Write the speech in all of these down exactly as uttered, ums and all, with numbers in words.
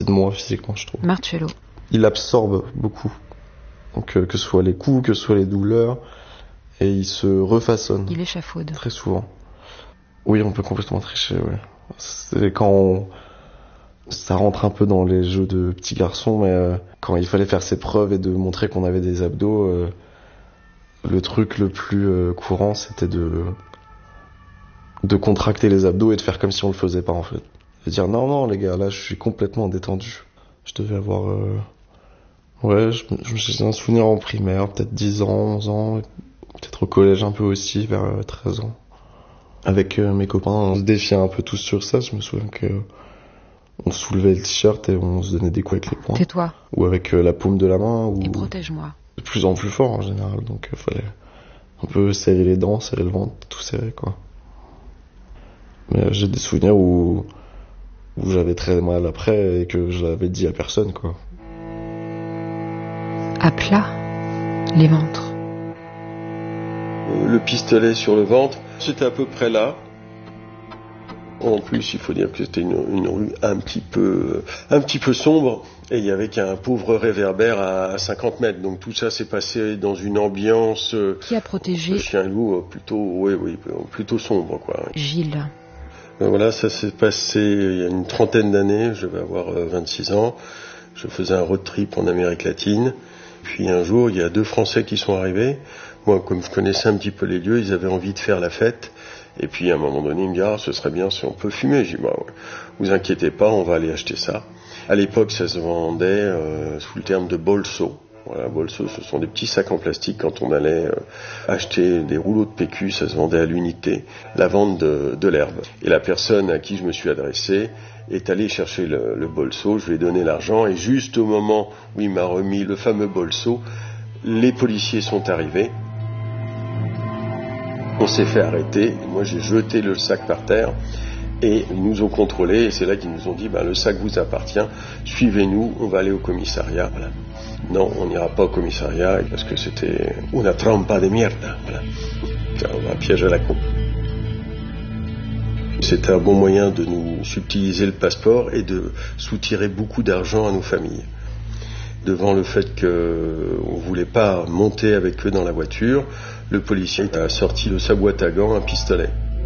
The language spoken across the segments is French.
de moi physiquement, je trouve. Marcello. Il absorbe beaucoup. Donc euh, que ce soit les coups, que ce soit les douleurs, et il se refaçonne. Il échafaude. Très souvent. Oui, on peut complètement tricher, ouais. C'est quand on... ça rentre un peu dans les jeux de petits garçons, mais euh, quand il fallait faire ses preuves et de montrer qu'on avait des abdos, euh, le truc le plus euh, courant, c'était de de contracter les abdos et de faire comme si on le faisait pas en fait. De dire non non les gars, là je suis complètement détendu. Je devais avoir euh... ouais, je, je, j'ai un souvenir en primaire, peut-être dix ans, onze ans, peut-être au collège un peu aussi, vers euh, treize ans. Avec euh, mes copains, on se défiait un peu tous sur ça. Je me souviens que on soulevait le t-shirt et on se donnait des coups avec les poings. Tais-toi. Ou avec euh, la paume de la main. Ou... Et protège-moi. De plus en plus fort en général, donc il euh, fallait un peu serrer les dents, serrer le ventre, tout serrer quoi. Mais euh, j'ai des souvenirs où où j'avais très mal après et que je l'avais dit à personne quoi. À plat, les ventres. Le pistolet sur le ventre, c'était à peu près là. En plus, il faut dire que c'était une, une rue un petit peu, un petit peu sombre, et il y avait qu'un pauvre réverbère à cinquante mètres. Donc tout ça s'est passé dans une ambiance. Qui a protégé? Le chien-loup plutôt, oui, oui, plutôt sombre, quoi. Gilles. Voilà, ça s'est passé il y a une trentaine d'années. Je vais avoir vingt-six ans. Je faisais un road trip en Amérique latine. Puis un jour, il y a deux Français qui sont arrivés. Moi, comme je connaissais un petit peu les lieux, ils avaient envie de faire la fête. Et puis, à un moment donné, ils me disent, ah, ce serait bien si on peut fumer. J'ai dit, bah, ouais, vous inquiétez pas, on va aller acheter ça. À l'époque, ça se vendait euh, sous le terme de bolso. Voilà, bolso, ce sont des petits sacs en plastique. Quand on allait euh, acheter des rouleaux de P Q, ça se vendait à l'unité. La vente de, de l'herbe. Et la personne à qui je me suis adressé est allée chercher le, le bolso. Je lui ai donné l'argent. Et juste au moment où il m'a remis le fameux bolso, les policiers sont arrivés. On s'est fait arrêter, moi j'ai jeté le sac par terre et ils nous ont contrôlés et c'est là qu'ils nous ont dit ben, le sac vous appartient, suivez-nous, on va aller au commissariat. Voilà. Non, on n'ira pas au commissariat parce que c'était una trampa de mierda. Voilà. Un piège à la con. C'était un bon moyen de nous subtiliser le passeport et de soutirer beaucoup d'argent à nos familles. Devant le fait qu'on ne voulait pas monter avec eux dans la voiture, le policier a sorti de sa boîte à gants un pistolet.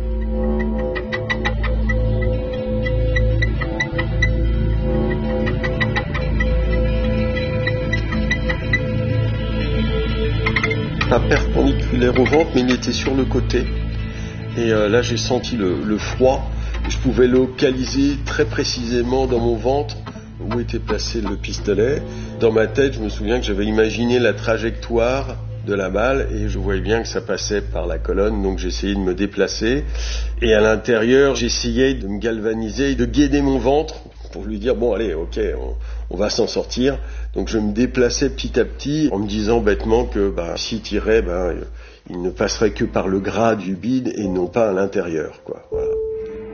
Pas perpendiculaire au ventre, mais il était sur le côté. Et euh, là, j'ai senti le, le froid. Je pouvais localiser très précisément dans mon ventre où était placé le pistolet. Dans ma tête, je me souviens que j'avais imaginé la trajectoire de la balle et je voyais bien que ça passait par la colonne, donc j'essayais de me déplacer. Et à l'intérieur, j'essayais de me galvaniser et de guider mon ventre pour lui dire, bon allez, ok, on, on va s'en sortir. Donc je me déplaçais petit à petit en me disant bêtement que bah, s'il tirait, bah, il ne passerait que par le gras du bide et non pas à l'intérieur, quoi. Voilà.